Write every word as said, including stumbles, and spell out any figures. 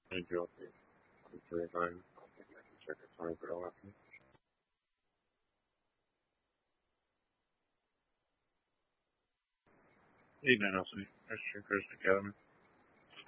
Thank you all for for your time. I'll take I can check the time for the lesson. Evening, Elsie. Christian Christian Academy.